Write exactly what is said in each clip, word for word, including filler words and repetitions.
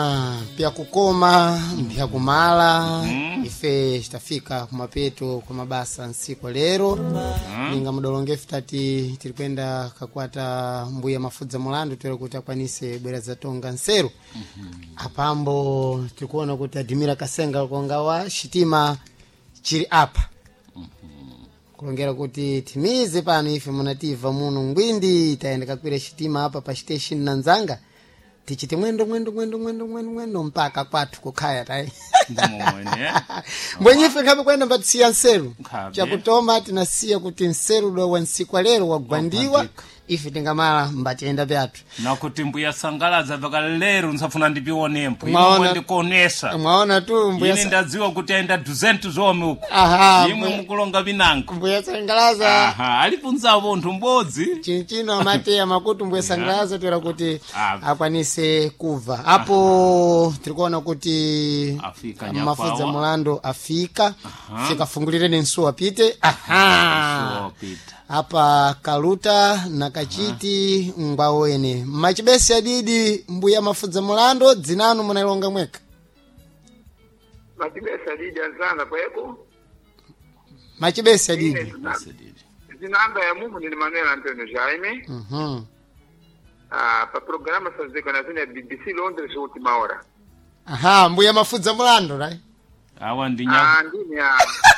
pia kukoma pia kumala mm. ife tafika kumapeto kwa mabasa nsiku lero mm. ninga mudolongefu tati tilikwenda kakwata mbuya mafudza mulandu twere kuti akwanise bwera za tonga nseru mm-hmm. apambo tilikuona kuti Adimira Kasenga kongawa shitima chiri apa mm-hmm. kulongera kuti timize pano ife munativa muno ngwindi itaenda kakwira shitima apa pa station Nanzanga tichite mwendo mwendo mwendo mwendo mwendo mwendo mpaka kwatu kukhaya tai Mbone mbwenye ife ngabe kwenda mbatisiya nseru chakutoma tinasiya kuti nseru do wansikwa lero wagwandiwa ife tingamala mbatienda byatu na kuti mbuya sangalaza vaka lero nsafuna ndipionempo Mwaona- ino ndikuonesa mwaona tu mbuya ine sa- ndadziwa kuti aenda duzentu zome uko aha imwe mbuya- mukulonga binango mbuya sangalaza aha alipunza muntu mbodzi chinchino amateya makutu mbuya sangalaza twera kuti Ah. akwanise kuva hapo tilikuona kuti Afika mafudza nyakwawa. mulando afika fika fungulireni nsuwa apite aha so pita apa Kaluta na Kachiti ngwawene machibesi adidi mbuya mafudza mulando dzinanu munailonga mweka Machibesa lija nzanga kweko. machibesi adidi Sedidi. Zinamba ya mumu ni Manuel Antonio Jaime. mhm Ah, pa programa saziko na zina B B C Londres última hora. aha mbuya mafudza mulando right awa ndinya Ah, ndini ya.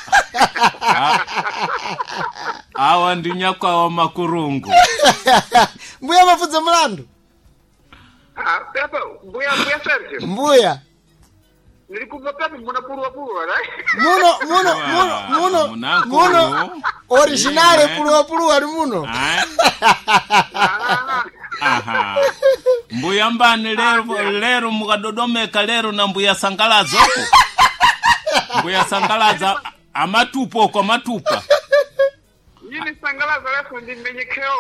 awa ndinyakwa wa makurungu mbuya mafudza mulando Ah, pepa, buya buya Sergio. mbuya Nilikupa pepa muna purua purua, right? muno muno muno muno Munako muno uno. originale Ine. puluwa puluwa ali muno Ah, Ah, aha mbuya mbani lero lero mukadodomeka lero na mbuya sangalaza oko mbuya sangalaza amatupo kwa matupa yini sangalaza lefu ndi mmenyekeo.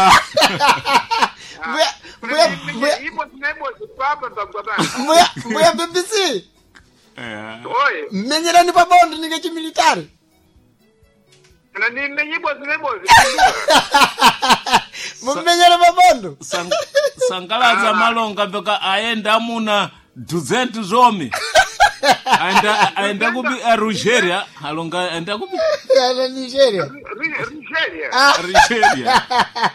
mbuya mbuya mbuya Ipo sinebo zipapa tababana. mbuya mbuya B B C Eh, Oye, mmenyerani pabondo nige chimilitari na ni mmenyibo sinebo zipapa. mummenyera pabondo sang, sangalaza malonga veka aenda muna duzentu zomi aenda aenda kubi Algeria alonga aenda kubi ya Nigeria Nigeria. ah Algeria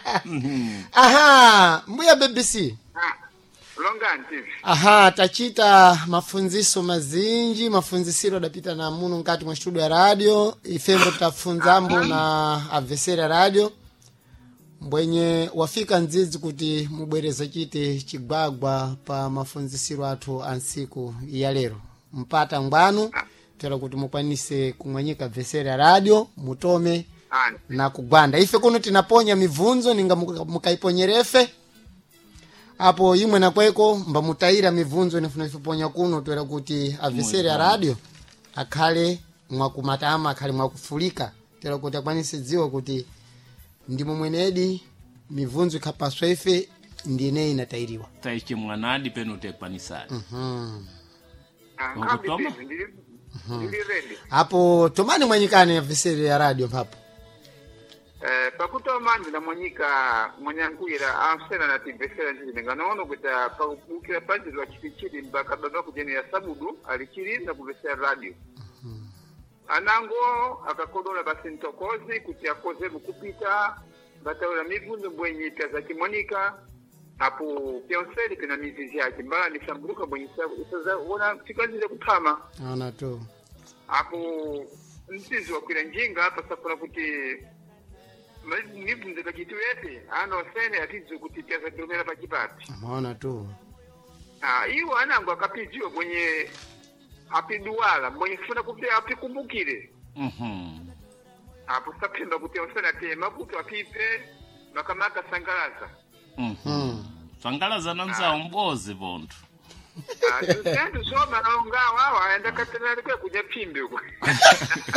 aha mbuya B B C Ah, longa ntivi. aha tachita mafunziso mazinji mafunzisiro adapita na muno nkati mwa studio ya radio ifembo tutafunzambo na adversary ya radio mbwenye wafika nzizi kuti mubwereza chite chigwagwa pa mafunzisiro athu ansiku ya lero mpata ngwanu tera kuti mukwanise kumwanyika adversary ya radio mutome Ah, na kugwanda ife kuno tinaponya mivunzo ninga muka- mukaiponyerefe apo imwe na kweko mbamutaira mivunzo nifuna ifiponya kuno twera kuti adversary ya radio akhale mwakumatama akhale mwakufulika tera kuti akwanise dziwa kuti ndimo mwenedi mivunzo ikhapaswa ife ndine inatairiwa taichi mwanadi penu tekwanisani mhm ah, Wakutoma? kabi ndili ndili ready. apo tomani mwanyikane adversary ya radio mpapo Eh, pakutoma ndinamwanyika mwanyankuira amsena na tibesera ndine nganono kuta pakubukira panzi lwa chipichiri mpaka baba kujeni ya sabudu alichiri na kubesera radio. Anango akakodola basi ntokozi kuti akoze mukupita bataula mivunzo mbwenye za kimwanika apo pionseli kana mizizi yake mbala nisamburuka mbwenye isaza wana tikanzile kupama naona tu apo mzizi wa kwira njinga hapa safuna kuti mivunzo kachitu yepe ano sene atizo kuti tiaza kilomera pachipati. maona tu Ah, iwo anango akapijiwa mwenye apiduwala mwenye funa kuti apikumbukire. mhm Apo sapemba kuti osana tema kuti apipe makamaka sangalaza. mhm sangalaza nanza mbozi bontu Ah, tusendu soma naonga wawa aenda katanalike kuja pimbi huko.